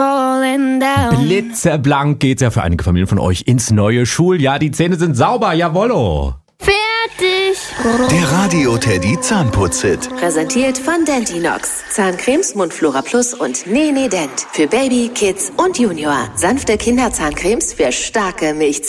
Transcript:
falling down. Blitzerblank geht's ja für einige Familien von euch ins neue Schuljahr. Die Zähne sind sauber, jawollo. Fertig. Der Radio Teddy Zahnputz-Hit. Präsentiert von Dentinox. Zahncremes, Mundflora Plus und Nene Dent. Für Baby, Kids und Junior. Sanfte Kinderzahncremes für starke Milchzähne.